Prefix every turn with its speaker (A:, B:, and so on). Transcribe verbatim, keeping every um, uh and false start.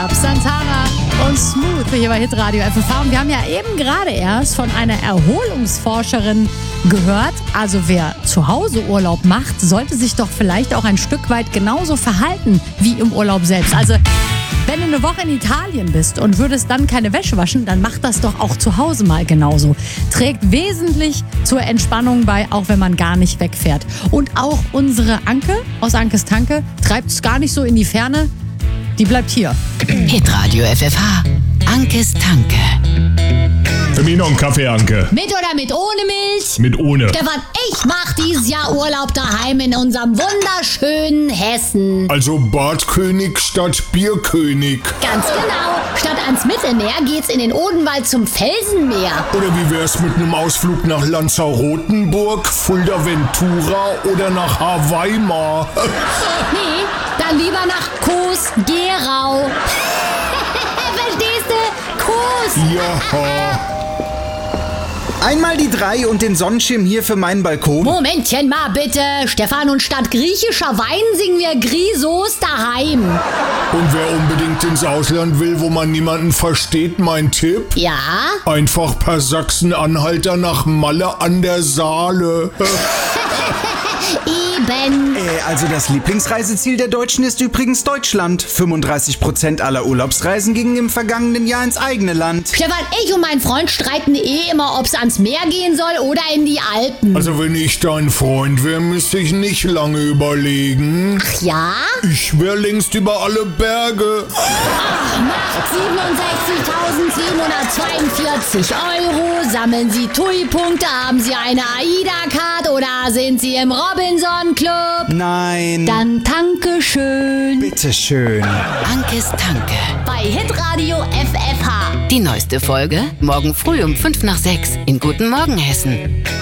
A: Santana und Smooth hier bei Hitradio F F H. Und wir haben ja eben gerade erst von einer Erholungsforscherin gehört. Also wer zu Hause Urlaub macht, sollte sich doch vielleicht auch ein Stück weit genauso verhalten wie im Urlaub selbst. Also wenn du eine Woche in Italien bist und würdest dann keine Wäsche waschen, dann mach das doch auch zu Hause mal genauso. Trägt wesentlich zur Entspannung bei, auch wenn man gar nicht wegfährt. Und auch unsere Anke aus Ankes Tanke treibt es gar nicht so in die Ferne. Die bleibt hier.
B: Hitradio F F H. Ankes Tanke.
C: Für mich noch einen Kaffee, Anke.
A: Mit oder mit ohne Milch?
C: Mit ohne.
A: Stefan, ich mach dieses Jahr Urlaub daheim in unserem wunderschönen Hessen.
D: Also Badkönig statt Bierkönig.
A: Ganz genau. Statt ans Mittelmeer geht's in den Odenwald zum Felsenmeer.
D: Oder wie wär's mit einem Ausflug nach Lanzarotenburg, Fuerteventura oder nach Hawaii mal?
A: Nee, dann lieber nach Coos Gerau. Verstehst du? Coos.
D: Ja.
E: Einmal die drei und den Sonnenschirm hier für meinen Balkon.
A: Momentchen mal bitte. Stefan, und statt griechischer Wein singen wir Grisos daheim.
D: Und wer unbedingt ins Ausland will, wo man niemanden versteht, mein Tipp?
A: Ja?
D: Einfach per Sachsen-Anhalter nach Malle an der Saale.
A: Eben.
E: Äh, also das Lieblingsreiseziel der Deutschen ist übrigens Deutschland. fünfunddreißig Prozent aller Urlaubsreisen gingen im vergangenen Jahr ins eigene Land.
A: Stefan, ich und mein Freund streiten eh immer, ob es ans Meer gehen soll oder in die Alpen.
D: Also wenn ich dein Freund wäre, müsste ich nicht lange überlegen.
A: Ach ja?
D: Ich wäre längst über alle Berge.
A: Ach, macht siebenundsechzigtausendsiebenhundertzweiundvierzig Euro. Sammeln Sie T U I-Punkte, haben Sie eine AIDA-Card oder sind Sie im Robinson-Club?
E: Nein.
A: Dann danke schön.
E: Bitteschön.
B: Ankes Tanke.
A: Bei Hitradio F F H.
B: Die neueste Folge morgen früh um fünf nach sechs in Guten Morgen Hessen.